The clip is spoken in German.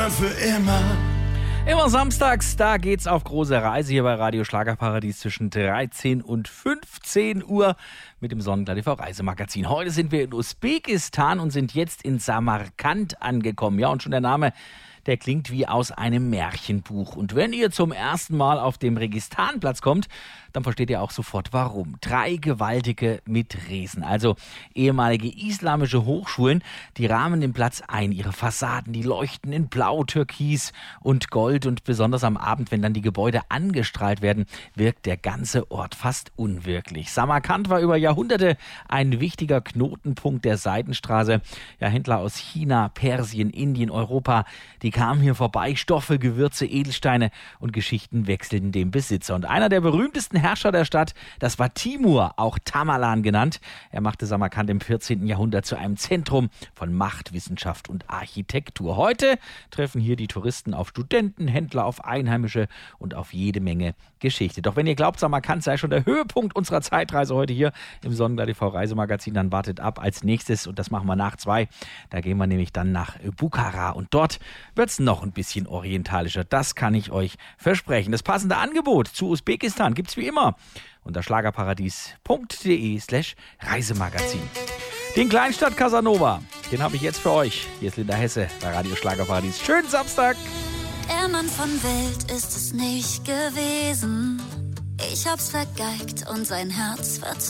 Für immer. Immer samstags, da geht's auf große Reise hier bei Radio Schlagerparadies zwischen 13 und 15 Uhr mit dem Sonnenklar TV Reisemagazin. Heute sind wir in Usbekistan und sind jetzt in Samarkand angekommen. Ja, und schon der Name, der klingt wie aus einem Märchenbuch. Und wenn ihr zum ersten Mal auf dem Registanplatz kommt, dann versteht ihr auch sofort warum. 3 gewaltige Mitresen, also ehemalige islamische Hochschulen, die rahmen den Platz ein. Ihre Fassaden, die leuchten in Blau, Türkis und Gold. Und besonders am Abend, wenn dann die Gebäude angestrahlt werden, wirkt der ganze Ort fast unwirklich. Samarkand war über Jahrhunderte ein wichtiger Knotenpunkt der Seidenstraße. Ja, Händler aus China, Persien, Indien, Europa, die kamen hier vorbei. Stoffe, Gewürze, Edelsteine und Geschichten wechselten den Besitzer. Und einer der berühmtesten Herrscher der Stadt, das war Timur, auch Tamerlan genannt. Er machte Samarkand im 14. Jahrhundert zu einem Zentrum von Macht, Wissenschaft und Architektur. Heute treffen hier die Touristen auf Studenten, Händler, auf Einheimische und auf jede Menge Geschichte. Doch wenn ihr glaubt, Samarkand sei schon der Höhepunkt unserer Zeitreise heute hier im Sonnenklar TV Reisemagazin, dann wartet ab als nächstes, und das machen wir nach 2. Da gehen wir nämlich dann nach Bukhara und dort wird es noch ein bisschen orientalischer. Das kann ich euch versprechen. Das passende Angebot zu Usbekistan gibt es wie immer unter schlagerparadies.de/Reisemagazin. Den Kleinstadt Casanova, den habe ich jetzt für euch. Hier ist Linda Hesse bei Radio Schlagerparadies. Schönen Samstag! Der Mann von Welt ist es nicht gewesen. Ich hab's vergeigt und sein Herz wird